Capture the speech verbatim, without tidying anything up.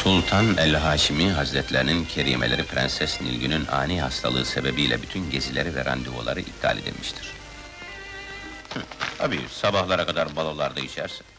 Sultan el-Haşimi Hazretlerinin kerimeleri Prenses Nilgün'ün ani hastalığı sebebiyle bütün gezileri ve randevuları iptal edilmiştir. Hı, tabii sabahlara kadar balolarda içerse.